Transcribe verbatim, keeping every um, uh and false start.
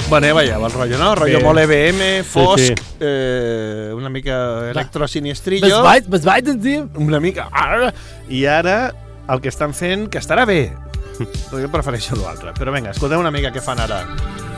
Bueno, ja veieu el rotllo, no? El rotllo molt E B M, fosc, sí, sí. Eh, una mica electrosinistrillo. Was weiten Sie? Una mica... I ara el que estan fent, que estarà bé, però jo prefereixo l'altre. Però vinga, escolteu una mica què fan ara.